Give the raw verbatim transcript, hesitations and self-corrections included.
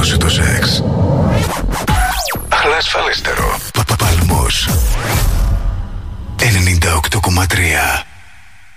απόδοση το σεξ. Αλλά ασφαλέστερο. Παπαπαλμός. ενενήντα οκτώ κόμμα τρία.